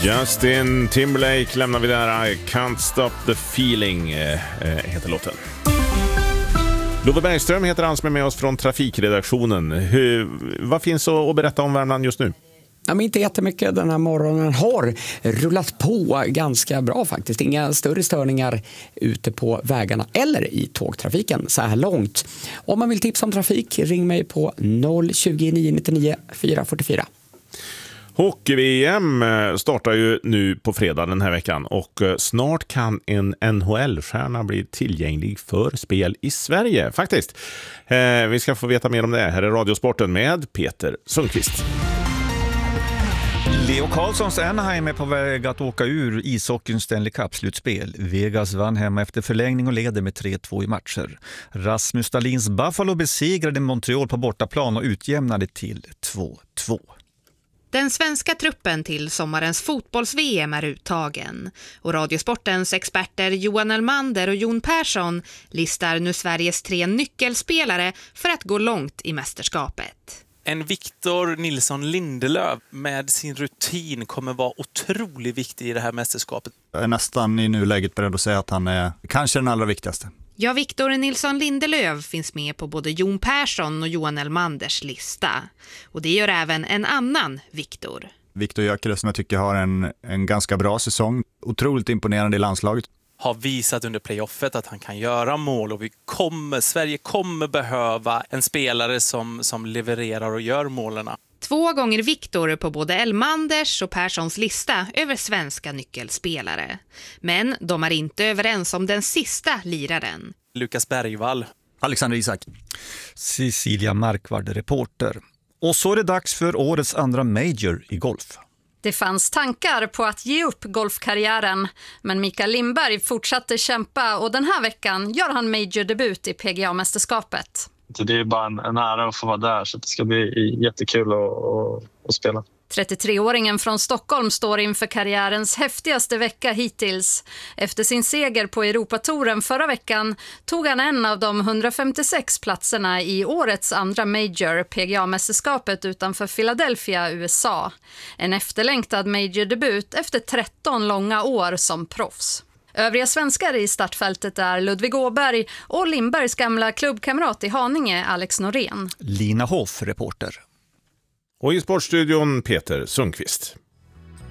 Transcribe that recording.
Justin Timberlake lämnar vi där. I Can't Stop the Feeling heter låten. Love Bergström heter han som är med oss från trafikredaktionen. Vad finns att berätta om Värmland just nu? Ja, men inte jättemycket. Den här morgonen har rullat på ganska bra faktiskt. Inga större störningar ute på vägarna eller i tågtrafiken så här långt. Om man vill tipsa om trafik, ring mig på 020 999 444. Hockey-VM startar ju nu på fredag den här veckan och snart kan en NHL-stjärna bli tillgänglig för spel i Sverige faktiskt. Vi ska få veta mer om det här i Radiosporten med Peter Sundqvist. Leo Carlssons Anaheim är på väg att åka ur ishockeyns Stanley Cup-slutspel. Vegas vann hemma efter förlängning och leder med 3-2 i matcher. Rasmus Dahlins Buffalo besegrade Montreal på bortaplan och utjämnade till 2-2. Den svenska truppen till sommarens fotbolls-VM är uttagen och Radiosportens experter Johan Elmander och Jon Persson listar nu Sveriges 3 nyckelspelare för att gå långt i mästerskapet. En Victor Nilsson Lindelöf med sin rutin kommer vara otroligt viktig i det här mästerskapet. Jag är nästan i nuläget beredd att säga att han är kanske den allra viktigaste. Ja, Victor Nilsson Lindelöf finns med på både Jon Persson och Johan Elmanders lista. Och det gör även en annan Victor. Victor Gyökeres som jag tycker har en ganska bra säsong. Otroligt imponerande i landslaget. Har visat under playoffet att han kan göra mål och Sverige kommer behöva en spelare som levererar och gör målen. 2 gånger Victor på både Elmanders och Perssons lista över svenska nyckelspelare. Men de är inte överens om den sista liraren. Lukas Bergvall. Alexander Isak. Cecilia Markvard, reporter. Och så är det dags för årets andra major i golf. Det fanns tankar på att ge upp golfkarriären, men Mikael Lindberg fortsatte kämpa och den här veckan gör han major-debut i PGA-mästerskapet. Det är bara en ära att få vara där, så det ska bli jättekul att spela. 33-åringen från Stockholm står inför karriärens häftigaste vecka hittills. Efter sin seger på Europatouren förra veckan tog han en av de 156 platserna i årets andra major, PGA-mästerskapet utanför Philadelphia, USA. En efterlängtad major-debut efter 13 långa år som proffs. Övriga svenskar i startfältet är Ludvig Åberg och Lindbergs gamla klubbkamrat i Haninge, Alex Norén. Lina Hoff, reporter. Och i sportstudion Peter Sundqvist.